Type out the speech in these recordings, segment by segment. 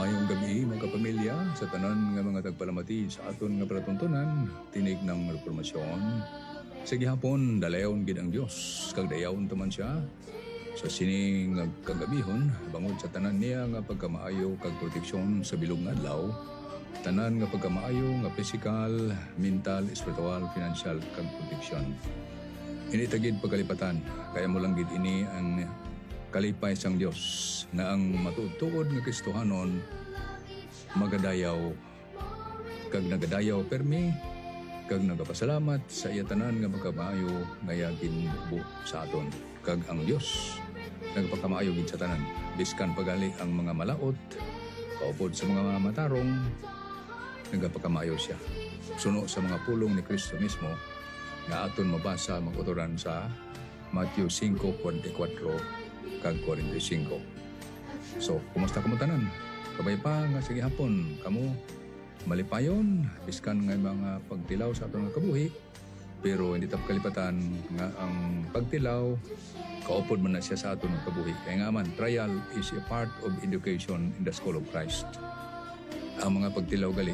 Maayong gabi mga kapamilya sa tanan nga mga tagpalamati sa aton nga palatuntunan tinig ng reformasyon. Sa gihapon dalayon gid ang Dios kag dayawon taman siya sa sining nga kagabihon bangod sa tanan niya nga pagkamaayo kag proteksyon sa bilog nga adlaw. Tanan nga pagkamaayo nga physical, mental, spiritual, financial kag proteksyon. Ini tagid pagkalipatan kaya mo lang gid ini ang kalipay sang Dios na ang matutuod nga Kristohanon magadayaw kag nagadayaw permi kag nagapasalamat sa iya tanan nga magkamaayo nga ginbuo sa aton kag ang Dios nagpakamayo gid sa tanan biskan pagali ang mga malaot kaupod sa mga matarong nagapakamayo siya suno sa mga pulong ni Kristo mismo nga aton mabasa maguturan sa Matthew 5:44 kag 45. So, kumusta kamo tanan? Kabay pa nga sige hapon kamo malipayon biskan nga mga pagtilaw sa aton nga kabuhi pero hindi tap kalipatan nga ang pagtilaw kaupod man na siya sa aton nga kabuhi kaya nga man trial is a part of education in the school of Christ. Ang mga pagtilaw gali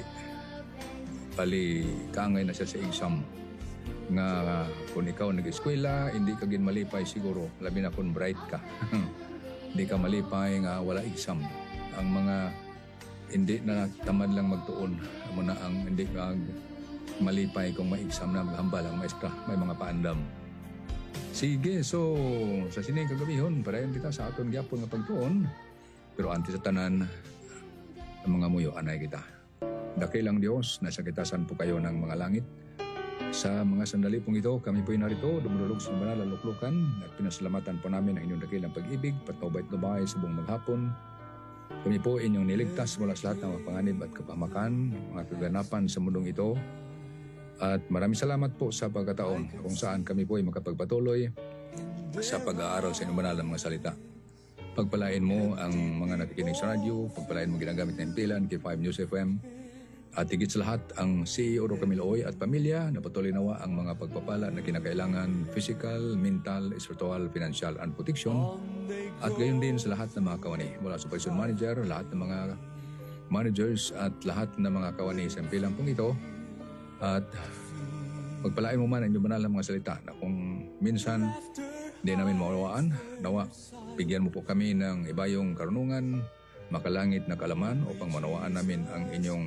pali kaangay na siya sa exam nga kung ikaw nag-eskwela, hindi ka gin malipay siguro, labi na kung bright ka. Hindi ka malipay nga wala exam. Ang mga hindi na tamad lang magtuon, mo na ang hindi ka malipay kung may exam na maghambal ang maestra, may mga paandam. Sige, so sa sining kagabihon, parayon kita sa aton gyapon nga pagtuon, pero antes sa tanan, ang mga muyo, anay kita. Dakilang Diyos, nasa kitasan po kayo ng mga langit. Sa mga sandali pong ito, kami po'y narito, dumululog sa banal na luklukan at pinasalamatan po namin ang inyong dakilang pag-ibig, patnubay-tnubay sa buong maghapon. Kami po inyong niligtas mula sa lahat ng mga panganib at kapahamakan, mga kaganapan sa mundong ito. At maraming salamat po sa pagkataon kung saan kami po ay makapagpatuloy sa pag-aaral sa inyong banal na mga salita. Pagpalain mo ang mga nakikinig sa radyo, pagpalain mo ginagamit na impilan, K5 News FM, at higit sa lahat ang CEO Camilo Oy at pamilya na patuloy nawa ang mga pagpapala na kinakailangan physical, mental, spiritual, financial, and protection. At gayon din sa lahat ng mga kawani mula sa operation manager, lahat ng mga managers at lahat ng mga kawani sa impilang pong ito. At pagpalain mo man ang inyong banal na mga salita na kung minsan di namin mawawaan, nawa bigyan mo po kami ng ibayong karunungan, makalangit na kalaman upang manawaan namin ang inyong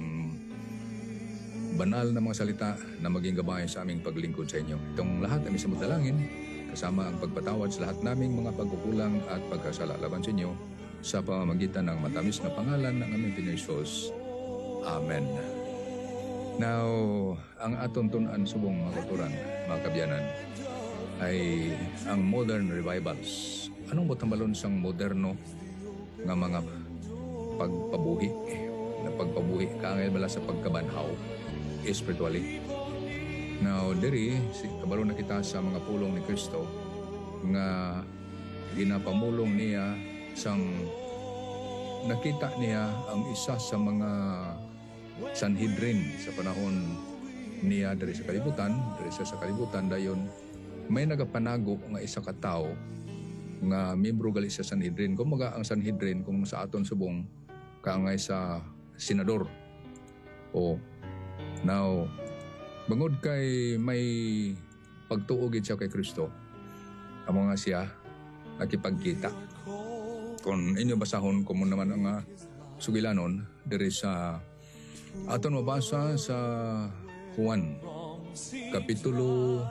banal na mga salita na maging gabay sa aming paglingkod sa inyo. Itong lahat ay sa dalangin, kasama ang pagpatawad sa lahat naming mga pagkukulang at pagkasala laban sa inyo sa pamamagitan ng matamis na pangalan ng aming Pinoy Jesus. Amen. Now, ang aton tunan subong mga kuturan, mga kabyanan, ay ang modern revivals. Anong botambalon sang moderno nga mga pagpabuhi na pagpabuhi kaangay bala sa pagkabanhaw spiritually. Now, diri, kabalo na kita sa mga pulong ni Kristo nga ginapamulong niya sang nakita niya ang isa sa mga Sanhedrin sa panahon niya diri sa kalibutan dayon may nagapanago nga isa ka tawo nga membro gali sa Sanhedrin. Kumaga ang Sanhedrin kung sa aton subong kaangay sa senador. Now, bangod kay may pagtuogid siya kay Kristo, ang mga siya nakipagkita. Kung inyo basahon, kung naman ang sugilanon, diri sa aton mabasa sa Juan, Kapitulo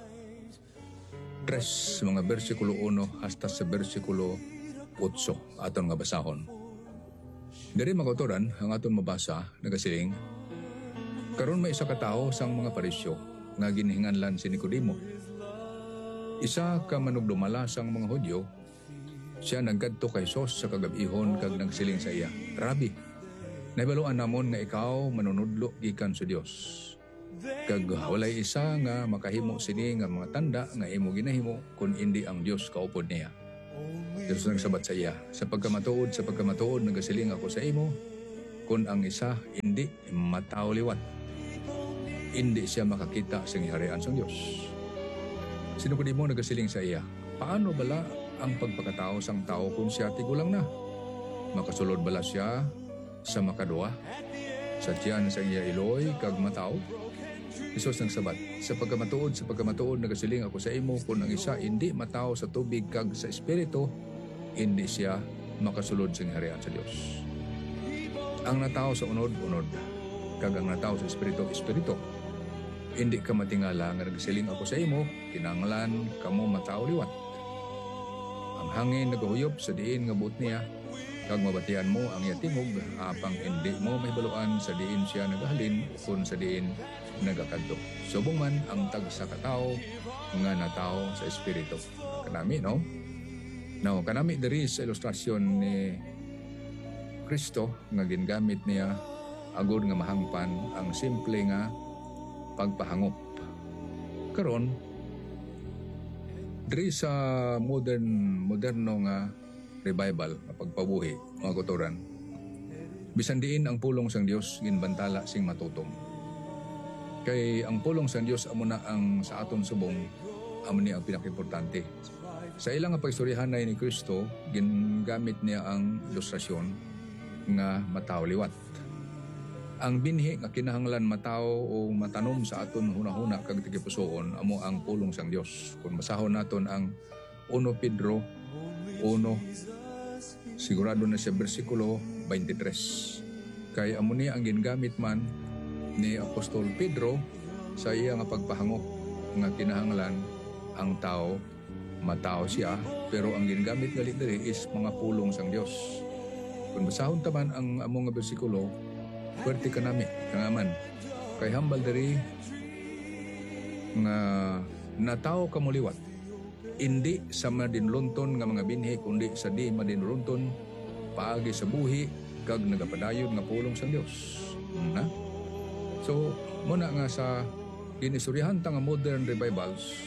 3, mga versikulo 1 hasta sa versikulo 8, aton nga basahon. Diri magotoran, ang aton mabasa, nagasiling, karon may isa ka tawo sang mga parisyo nga ginhinganlan si Nicodemo. Isa ka manugdumala sang mga Hudyo. Siya nagkadto kay Sos sa kagabihon kag nagsiling sa iya, Rabi, nahibaluan namon nga ikaw manunudlo gikan sa Dios. Kag walay isa nga makahimo sini nga mga tanda nga imo ginahimo kun indi ang Dios kaupod niya. Dios nagsabat sa iya, sa pagkamatuod nagasiling ako sa imo, kun ang isa hindi mataw liwat, hindi siya makakita sa harian sa Diyos. Sino ko di mo nagasiling sa iya, paano bala ang pagpakatao sang tao kung siya tigulang na? Makasulod bala siya sa makaduwa sa tiyan sa iya iloy kag mataw. Isos ng sabat, sa pagkamatuod nagasiling ako sa imo, kung ang isa hindi mataw sa tubig kag sa espiritu, hindi siya makasulod sa harian sa Dios. Ang nataw sa unod, kag ang nataw sa espiritu. Hindi ka matingala nga nagasiling ako sa imo, kinanglan kamo mataw liwat. Ang hangin nagahuyop sa diin nga buot niya, kag mabatian mo ang iya tingog, apang hindi mo may baluan sa diin siya nagahalin kung sa diin nagakadto. Subong man ang tag sa katao nga natao sa espiritu. Kanami, no? Now, kanami diri sa ilustrasyon ni Kristo nga gingamit niya agud nga mahangpan ang simple nga pagpahangop. Karon diri sa moderno nga revival nga pagpabuhi mga kutoran, bisan diin ang pulong sang Dios ginbantala sing matutom. Kay ang pulong sang Dios amo na ang sa aton subong, amo ni ang pinakaimportante. Sa ilang nga pagstoryahanay ni Kristo, gingamit niya ang ilustrasyon nga mataw liwat. Ang binhi nga kinahanglan mataw o matanom sa aton hunahuna kag tigipusoon amo ang pulong sang Dios. Kung masahon naton ang 1 Pedro 1, sigurado na siya bersikulo 23. Kay amo ni ang gingamit man ni Apostol Pedro sa iya nga pagpahangop nga kinahanglan ang tao mataw siya, pero ang gingamit gali diri is mga pulong sang Dios. Kung basahon taman ang among nga bersikulo, puwerte kanami kangaman kay hambal diri nga nataw kamuliwat, hindi sa madinlunton nga mga binhi kundi sa di madinlunton paagi sa buhi kag nagapadayon nga pulong sang Dios. Na? So, muna nga sa ginisurihan nga modern revivals,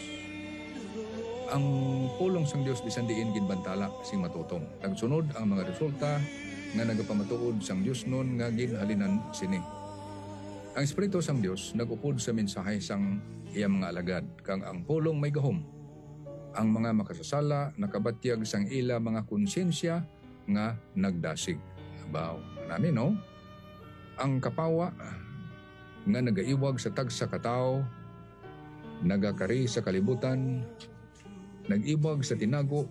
ang pulong sang Dios bisan diin ginbantala sing matutong. Nagsunod ang mga resulta nga nagapamatuod sang Dios nun nga ginhalinan sini. Ang Espiritu sang Dios nagupod sa mensahe sang iyang mga alagad kang ang pulong may gahom. Ang mga makasasala nakabatyag sang ila mga konsensya nga nagdasig. Abaw namin, no? Ang kapawa nga nagaiwag sa tagsa katao, nagakari sa kalibutan, nag-iwag sa tinago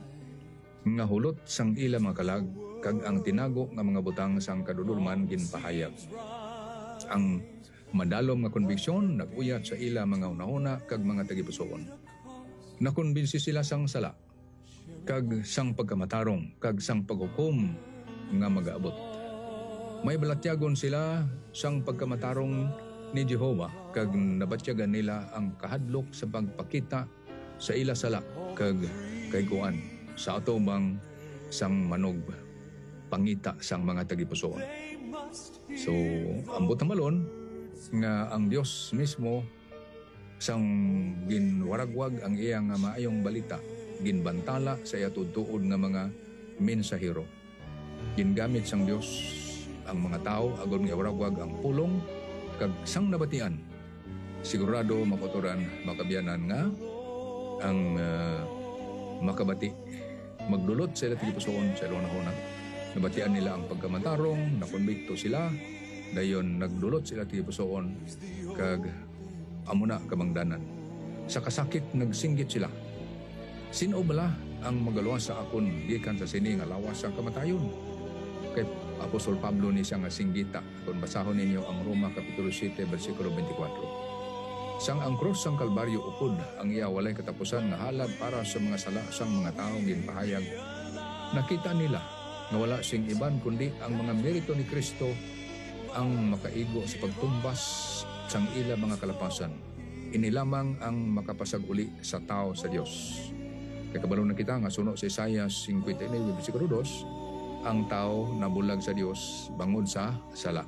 nga hulot sang ila mga kalag, kag ang tinago nga mga butang sang kadudulman ginpahayag. Ang madalom nga konbiksyon nag-uyat sa ila mga unahuna kag mga tagipusoon. Nakonbinsi sila sang sala, kag sang pagkamatarong, kag sang paghukom nga mag-aabot. May balatyagon sila sang pagkamatarong ni Jehovah, kag nabatyagan nila ang kahadlok sa pagpakita sa ila sala kag kaykuan sa atubang sang manog pangita sang mga tagipusoon. So, ambot na malon nga ang Dios mismo sang ginwaragwag ang iyang maayong balita, ginbantala sa iya tutuod nga mga mensahero. Gingamit sang Dios ang mga tao agon nga waragwag ang pulong kag sang nabatian. Sigurado makotoran makabiyanan nga ang makabati magdulot sa ila tigipusoon sa ilona-hona. Nabatian nila ang pagkamatarong, nakonbikto sila, dayon nagdulot sila tigipusoon kag amuna kamangdanan. Sa kasakit nagsinggit sila. Sino bala ang magaluwas sa akon gikan sa sini nga lawas ang kamatayon? Kay Apostol Pablo ni siya nga singgita kung basahon ninyo ang Roma Kapitulo 7 versikulo 24. Sang ang krus sang Kalbaryo upod ang iya walay katapusan nga halad para sa mga sala sang mga taong ginpahayag. Nakita nila nga wala sing iban kundi ang mga merito ni Kristo ang makaigo sa pagtumbas sang ila mga kalapasan. Ini lamang ang makapasag uli sa tao sa Dios. Kay kabalo na kita nga suno sa Isaiah 59 versikulo 2, ang tao nabulag sa Dios bangod sa sala.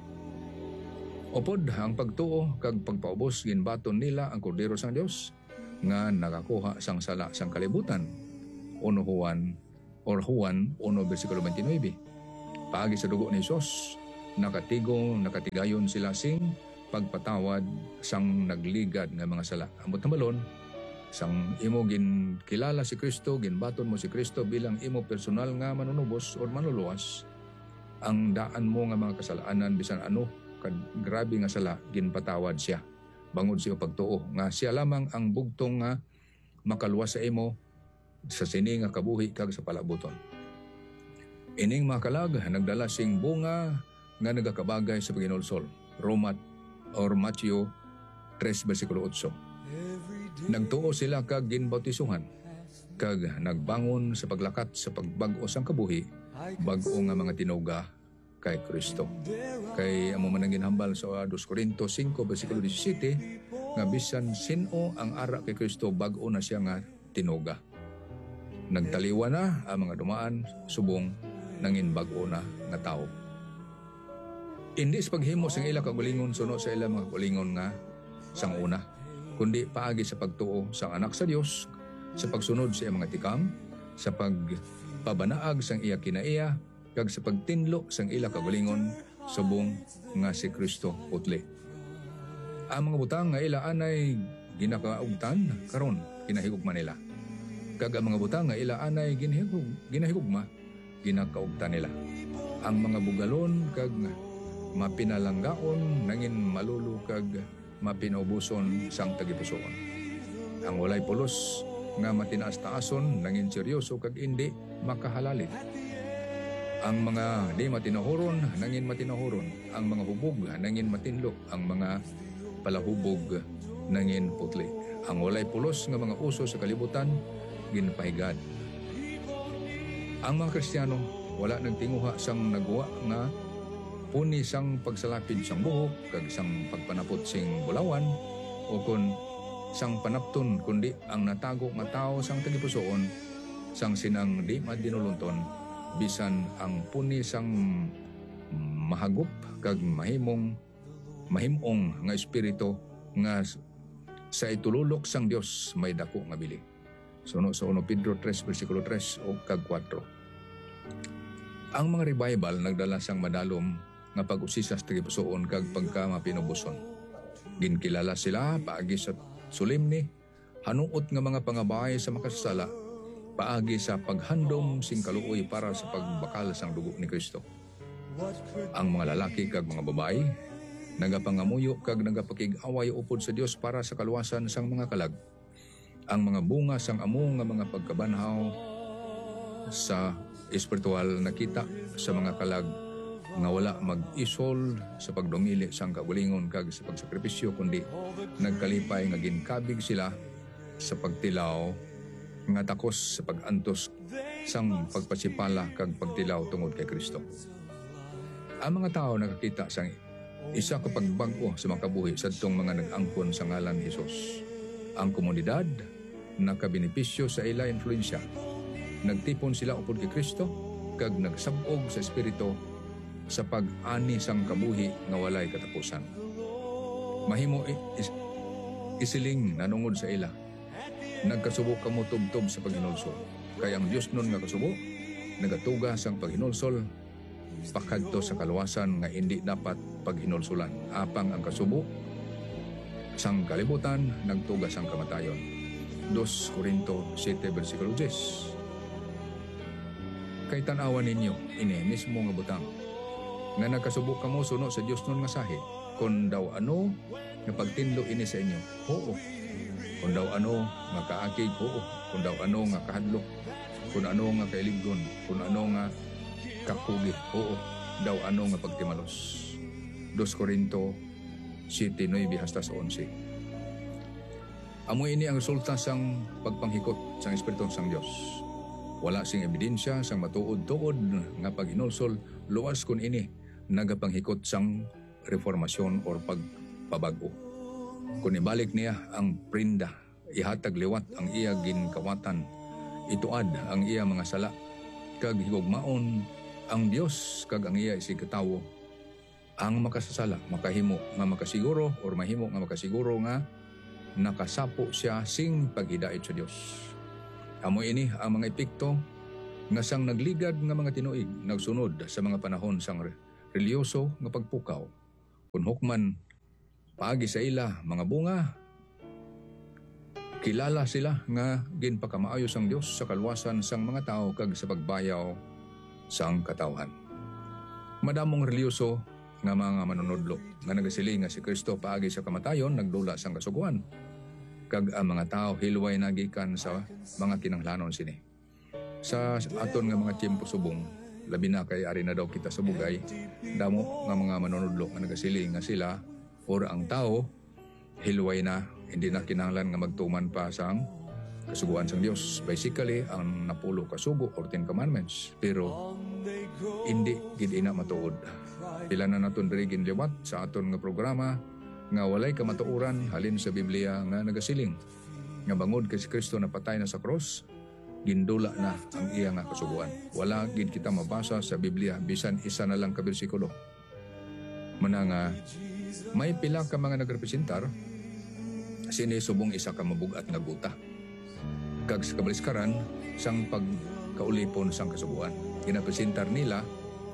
Upod ang pagtuo kag pagpaubos ginbaton nila ang kordero sang Dios nga nakakuha sang sala sang kalibutan. Juan 1 versikulo 29. Paagi sa dugo ni Jesus, nakatigayon sila sing pagpatawad sang nagligad nga mga sala. Amot na balon, sang imo kilala si Kristo, ginbaton mo si Kristo bilang imo personal nga manunubos o manuluwas, ang daan mo nga mga kasalanan bisan ano grabe nga sala ginpatawad siya bangod siya pagtuo nga siya lamang ang bugtong nga makaluwas sa imo sa sini nga kabuhi kag sa palabuton. Ining mga kalag nagdala sing bunga nga nagakabagay sa paghinulsol. Matthew 3 versikulo 8. Nagtuo sila kag ginbautisuhan kag nagbangon sa paglakat sa pagbag-o sang kabuhi bag-o nga mga tinuga kay Kristo. Kay amo man ang ginhambal sa 2 Corinto 5 versikulo 17 nga bisan sino ang ara kay Kristo bag-o na siya nga tinuga. Nagtaliwa na ang mga dumaan subong nangin bag-o na nga tao. Hindi sa paghimo sang ila kagulingon suno sa ila mga kagulingon nga sang una, kundi paagi sa pagtuo sa anak sa Dios, sa pagsunod sa iyang mga tikam, sa pagpabanaag sang iya kinaiya, kag sa pagtinlo sang ila kagulingon subong nga si Kristo putli. Ang mga butang nga ila anay ginakaugtan karon kinahigugma nila. Kag ang mga butang nga ila anay ginahigugma ginakaugtan nila. Ang mga bugalon kag mapinalanggaon nangin malulu kag mapinaubuson sang tagipusoon. Ang walay pulos nga matinaas-taason nangin seryoso kag indi makahalalit. Ang mga di matinahuron nangin matinahuron, ang mga hubog nangin matinlo, ang mga palahubog nangin putli. Ang walay pulos nga mga uso sa kalibutan ginpahigad. Ang mga Kristiyano wala nagtinguha sang nagwa nga puni sang pagsalapid sang buhok kag sang pagpanapot sing bulawan o kun sang panapton kundi ang natago nga tao sang tagipusoon sang sinang di madinulunton bisan ang puni sang mahagop kag mahimong nga espiritu nga sa itululok sang Dios may dako nga bili. Suno sa 1 Pedro 3 versikulo 3 o kag 4. Ang mga revival nagdala sang madalom nga pag-usisa sa tagipusoon kag pagka mapinubuson. Ginkilala sila paagi sa solemne, hanuot nga mga pangabay sa makasasala, paagi sa paghandom sing kaluoy para sa pagbakal sang dugo ni Kristo. Ang mga lalaki kag mga babae nagapangamuyo kag nagapakig-away upod sa Dios para sa kaluwasan sang mga kalag. Ang mga bunga sang amo nga mga pagkabanhaw sa espiritual nakita sa mga kalag nga wala mag-isol sa pagdumili sang kagulingon kag sa pagsakripisyo kundi nagkalipay nga ginkabig sila sa pagtilaw nga takos sa pag-antos sang pagpasipala kag pagtilaw tungod kay Kristo. Ang mga tao nakakita sang isa ka pagbago sa mga kabuhi sadtong mga nag-angkon sa ngalan ni Hesus. Ang komunidad nakabenepisyo sa ila influensya. Nagtipon sila upod kay Kristo kag nagsabog sa espiritu sa pag-ani sang kabuhi nga walay katapusan. Mahimo isiling nanungod sa ila. Nagkasubo kamo tubtob sa paghinulsol. Kay ang Dios nun nga kasubo nagatugas ang paghinulsol pakadto sa kaluwasan nga hindi dapat paghinulsulan. Apang ang kasubo sang kalibutan nagtugas ang kamatayon. 2 Corinto 7 versikulo 10. Kay tan-awan ninyo ini mismo nga butang nga nagkasubo kamo suno sa Dios nun nga sahi. Kung daw ano nga pagtinlo ini sa inyo, oo. Kung daw ano nga kaakig, oo. Kung daw ano nga kahadlok, kung ano nga kailiggon, kung ano nga kakugi, oo. Daw ano nga pagtimalos. 2 Corinto 7:9 hasta 11. Amo ini ang resulta sang pagpanghikot sang Espiritu sang Dios. Wala sing ebidensya sang matuod-tuod nga paghinulsol luwas kun ini nagapanghikot sang reformasyon or pagpabago. Kung ibalik niya ang prinda, ihatag liwat ang iya ginkawatan, ituad ang iya mga sala, kag higugmaon ang Dios kag ang iya isigkatawo, ang makasasala, makahimo nga makasiguro or mahimo nga makasiguro nga nakasapo siya sing paghidait sa Dios. Amo ini ang mga epekto nga sang nagligad nga mga tinuig nagsunod sa mga panahon sang reliyoso nga pagpukaw. Kung hukman paagi sa ila mga bunga, kilala sila nga ginpakamaayo sang Dios sa kalwasan sang mga tao kag sa pagbayaw sang katawhan. Madamong reliyoso nga mga manunodlo nga nagasiling nga si Kristo paagi sa kamatayon nagdula sang kasuguan. Kag ang mga tao hilway nagikan sa mga kinanglanon sini. Sa aton nga mga tiyempo subong, labi na kay ari na daw kita sa bugay, damo nga mga manunodlo nga nagasiling nga sila or ang tao hilway na, hindi na kinahanglan nga magtuman pa sang kasuguan sang Dios. Basically, ang napulo kasugo or 10 commandments. Pero hindi gid ina matuod. Pila na naton diri ginliwat sa aton nga programa nga walay kamatuoran halin sa Biblia nga nagasiling nga bangod kay si Kristo napatay na sa cross, gindula na ang iya nga kasuguan. Wala gid kita mabasa sa Biblia bisan isa na lang ka bersikulo. Muna nga may pila ka mga nagrepresentar sini subong isa ka mabugat nga guta. Kag sa kabaliskaran sang pagkaulipon sang kasuguan. Ginapresentar nila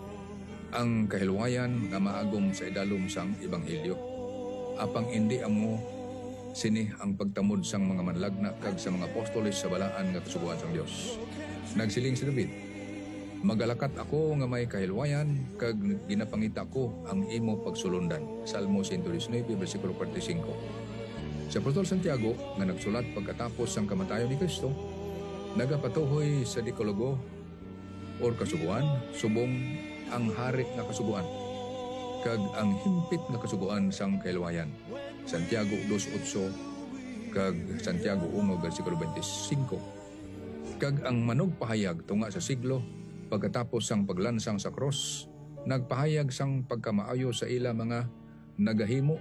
ang kahilwayan nga maagom sa idalom sang ebanghelyo. Apang hindi amo sini ang pagtamod sang mga manlagna kag sa mga apostoles sa balaan nga kasuguan sang Dios. Nagsiling si David, magalakat ako nga may kahilwayan kag ginapangita ko ang imo pagsulundan. Salmo 119 bersikulo 45. Si Apostol Santiago nga nagsulat pagkatapos sang kamatayon ni Kristo, nagapatuhoy sa Dekalogo or kasuguan, subong ang hari nga kasuguan, kag ang himpit nga kasuguan sang kahilwayan. Santiago 2:8 kag Santiago 1 bersikulo 25. Kag ang manog pahayag tunga sa siglo pagkatapos sang paglansang sa cross, nagpahayag sang pagkamaayo sa ila mga nagahimo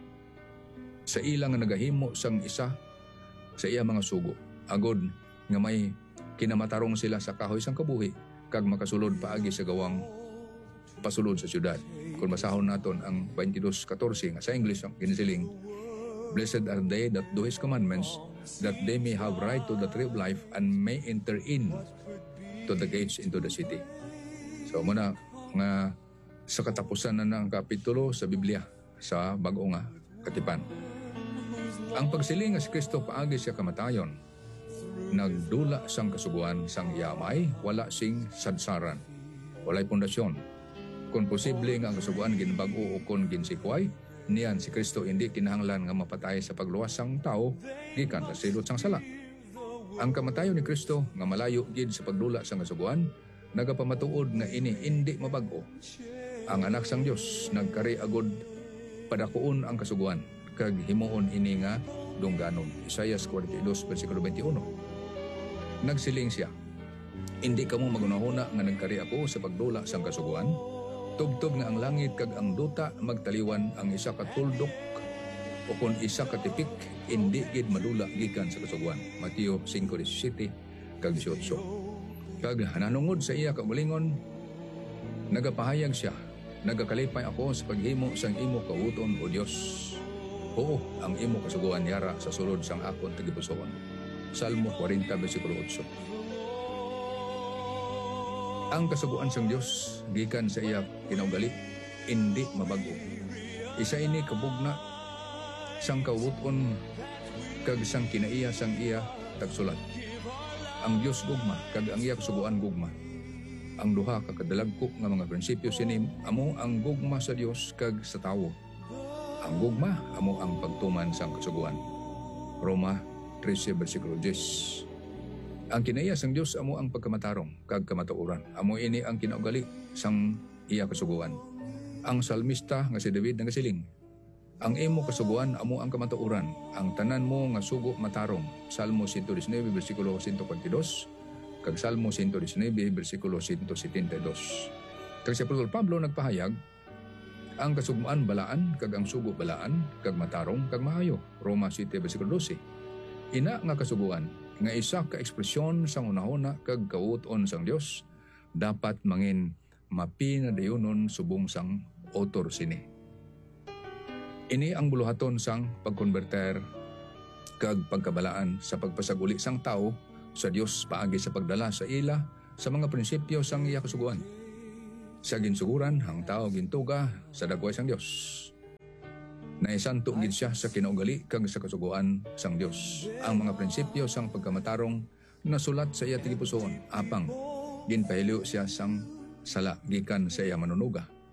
sa ilang nagahimo sang isa sa iya mga sugo, agod nga may kinamatarong sila sa kahoy sang kabuhi kag makasulod paagi sa gawang pasulod sa syudad. Kung masahon naton ang 22:14 nga sa English ang ginasiling, blessed are they that do His commandments, that they may have right to the tree of life and may enter in to the gates into the city. So muna nga sa katapusan na ng kapitulo sa Biblia sa bago nga katipan. Ang pagsiling nga si Kristo paagi sa kamatayon, nagdula sang kasuguan sang yamay, wala sing sadsaran, walay pundasyon. Kung posible nga ang kasuguan ginbago o kung ginsikway, niyan si Kristo hindi kinahanglan nga mapatay sa pagluwas sang tao, gikan sa silot sang sala. Ang kamatayon ni Kristo nga malayo gid sa pagdula sang kasuguan, nagapamatuod nga ini hindi mabago. Ang anak sang Dios nagkari agod padakuon ang kasuguan, kag himuon ini nga dungganon. Isaias 42 bersikulo 21. Nagsiling siya, hindi kamo magunahuna nga nagkari ako sa pagdula sang kasuguan. Tubtob nga ang langit kag ang duta magtaliwan, ang isa ka tuldok o kung isa ka tipik hindi gid madula gikan sa kasuguan. Mateo 5:17 kag 18. Kag nanungod sa iya kamulingon, nagapahayag siya, nagakalipay ako sa paghimo sang imo kauton o Dios. Oo, ang imo kasuguan yara sa sulod sang akon tagipusoon. Salmo 40 bersikulo 8. Ang kasuguan sang Dios gikan sa iya kinaugali, hindi mabago. Isa ini kabugna sang kawuton kag sang kinaiya sang iya tagsulat. Ang Dios gugma kag ang iya kasuguan gugma. Ang duha ka kadalagko nga mga prinsipyo sinim amo ang gugma sa Dios kag sa tawo. Ang gugma amo ang pagtuman sang kasuguan. Roma 13 bersikulo 10. Ang kinaiya sang Dios amo ang pagkamatarong kag kamatuoran. Amo ini ang kinaugali sang iya kasuguan. Ang salmista nga si David nagasiling, ang imo kasuguan amo ang kamatuoran, ang tanan mo nga sugo matarong. Salmo 119 bersikulo 142 kag Salmo 119 bersikulo 172. Kag si Apostol Pablo nagpahayag, ang kasuguan balaan kag ang sugo balaan kag matarong kag maayo. Roma 7 bersikulo 12. Ina nga kasuguan nga isa ka ekspresyon sang unahuna kag kawuton sang Dios, dapat mangin mapinadayonon subong sang author sini. Ini ang buluhaton sang pagkonverter kag pagkabalaan sa pagpasaguli sang tao sa Dios paagi sa pagdala sa ila sa mga prinsipyo sang iya kasuguan. Sa ginsuguran, ang tao gintuga sa dagway sang Dios. Naisanto gid siya sa kinaugali kag sa kasuguan sang Dios. Ang mga prinsipyo sang pagkamatarong nasulat sa iya tigipusoon, apang ginpahiliw siya sang sala gikan sa iya manunuga.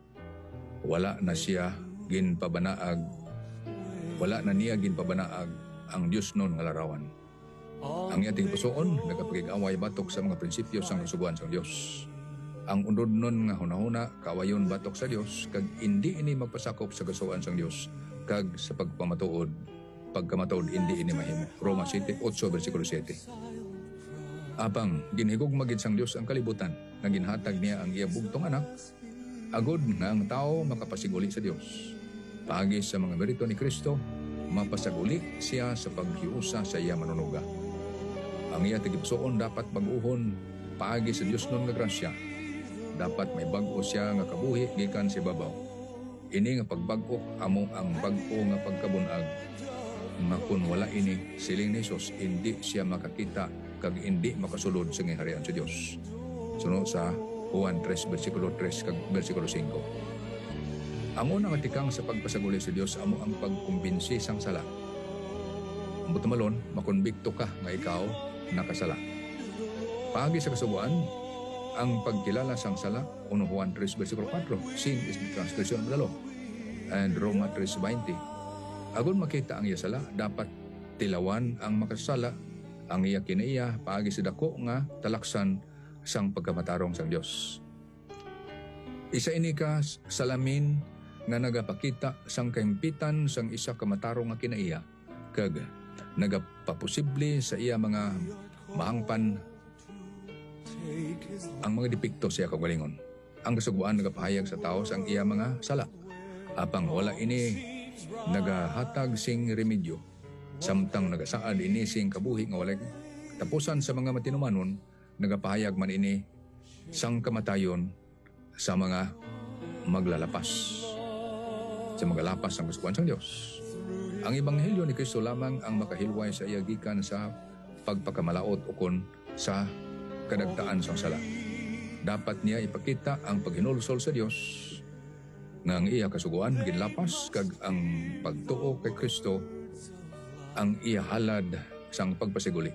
wala na siya ginpabanaag, wala na niya ginpabanaag ang Dios nun nga larawan. Ang iyating pusoon nagapagig-away batok sa mga prinsipyo sang kasuguan sa Dios. Ang unod nun nga hunahuna kaawayon batok sa Dios kag indi ini magpasakop sa kasuguan sang Dios kag sa pagpamatuod pagkamatuod indi ini mahimo. Roma 7:8 bersikulo 7. Apang ginhigog magid sang Dios ang kalibutan nga ginhatag niya ang iya bugtong anak agod nga ang tao makapasiguli sa Dios. Paagi sa mga merito ni Kristo, mapasaguli siya sa paghiusa sa iya manunuga. Ang iya tigibsuon dapat bag-uhon paagi sa Dios nun nga grasya. Dapat may bag-o siya nga kabuhi gikan sa babaw. Ini nga pagbag-o amo ang bag-o nga pagkabunag. Nga kun wala ini siling ni Jesus, hindi siya makakita kag hindi makasulod sa ngiharian sa Dios. Sunod sa Juan 3 bersikulo 3 kag bersikulo 5. Amo nga tikang sa pagpasaguli sa Dios amo ang pagkumbinsi sang sala. Ambot malon makonbikto ka nga ikaw nakasala. Paagi sa kasuguan, ang pagkilala sang sala, 1 Juan 3 bersikulo 4, sin is the transgression of the law, and Roma 3:20. Agon makita ang iya sala, dapat tilawan ang makasala, ang iya kinaiya, paagi sa dako nga talaksan sang pagkamatarong sang Dios. Isa ini ka salamin nga nagapakita sang kaimpitan sang isa ka matarong nga kinaiya, kag nagapaposible sa iya mga mahangpan ang mga depekto siya kagalingon. Ang kasuguan nagapahayag sa tao sang iya mga sala. Apang wala ini nagahatag sing remedyo. Samtang nagasaad ini sing kabuhi nga walay tapusan sa mga matinumanon, nagapahayag man ini sang kamatayon sa mga maglalapas. Sa magalapas ang kasuguan sang Dios. Ang ebanghelyo ni Kristo lamang ang makahilway sa iya gikan sa pagpakamalaot ukon sa kadagtaan sang sala. Dapat niya ipakita ang paghinulsol sa Dios nga ang iya kasuguan ginlapas kag ang pagtuo kay Kristo ang iya halad sang pagpasiguli.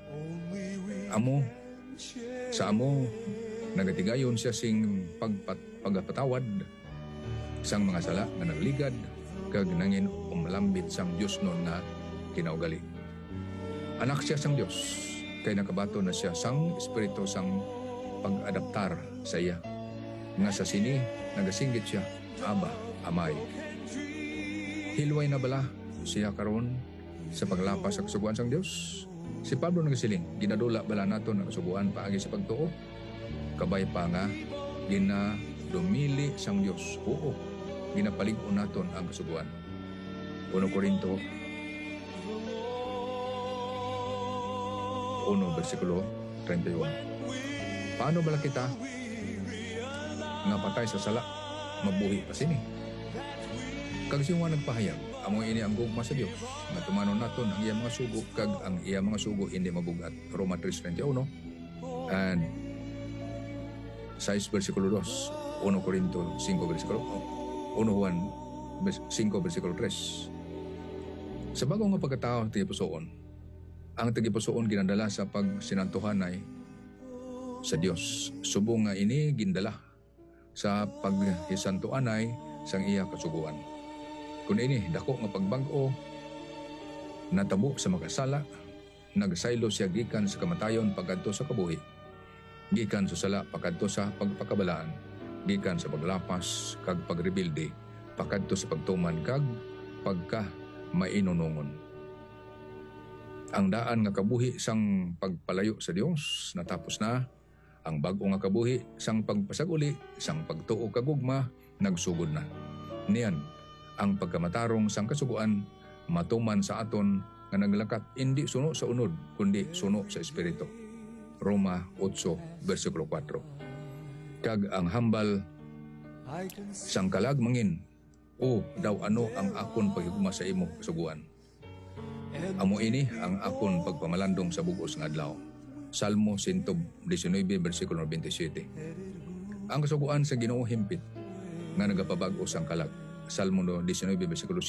Sa amo nagatigayon siya sing pagpatawad sang mga sala nga nagligad kag nangin umlambit sang Dios nun nga kinaugali. Anak siya sang Dios kay nakabato na siya sang espiritu sang pag-adaptar sa iya. Nga sa sini, nagasinggit siya, Aba, Amay. Hilway na bala siya karon sa paglapas sa kasuguan sang Dios. Si Pablo nagasiling, ginadula bala naton ang kasuguan paagi sa pagtuo. Kabay pa nga, ginadumili sang Dios. Oo, ginapalig-on naton ang kasuguan. 1 Korinto 1 bersikulo 31. Paano bala kita nga patay sa sala mabuhi pa sini? Kag siyang nagpahayag, amo ini ang gugma sa Dios nga tumanon naton ang iya mga sugo kag ang iya mga sugo hindi mabugat. Roma 3:21 and 6 bersikulo 2, 1 Korinto 5 bersikulo 1 Juan 5 bersikulo 3. Sa bagong nga pagkatao tigipusoon, ang tigipusoon ginadala sa pagsinantuhanay sa Dios. Subong nga ini gindala sa paghisantuanay sang iya kasuguan. Kun ini dako nga pagbag-o natabo sa makasala, nagsaylo siya gikan sa kamatayon pagkadto sa kabuhi, gikan sa sala pagkadto sa pagpakabalaan, gikan sa paglapas kag pagrebilde pagkadto sa pagtuman kag pagka mainunungon. Ang daan nga kabuhi sang pagpalayo sa Dios natapos na. Ang bag-o nga kabuhi sang pagpasaguli, sang pagtuo kagugma, nagsugod na. Niyan, ang pagkamatarong sang kasuguan, matuman sa aton nga naglakat, hindi suno sa unod, kundi suno sa Espiritu. Roma 8, versikulo 4. Kag ang hambal sang kalagmangin, o daw ano ang akon paghigugma sa imo kasuguan. Amo ini ang akon pagpamalandong sa bugos nga adlaw. Salmo 119 bersikulo 27. Ang kasuguan sa Ginoo himpit nga nagapabag-o sang kalag. Salmo 19 bersikulo